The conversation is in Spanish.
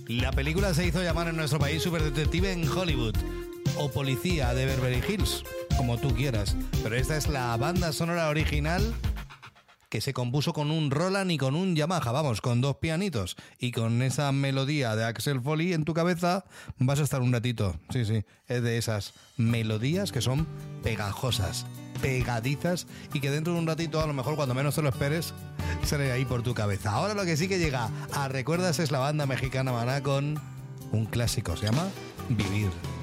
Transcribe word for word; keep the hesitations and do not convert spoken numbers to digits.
La película se hizo llamar en nuestro país Superdetective en Hollywood o Policía de Beverly Hills, como tú quieras. Pero esta es la banda sonora original que se compuso con un Roland y con un Yamaha, vamos, con dos pianitos. Y con esa melodía de Axel Foley en tu cabeza vas a estar un ratito. Sí, sí, es de esas melodías que son pegajosas, pegadizas y que dentro de un ratito, a lo mejor cuando menos te lo esperes, sale ahí por tu cabeza. Ahora lo que sí que llega a recuerdas es la banda mexicana Maná con un clásico, se llama Vivir.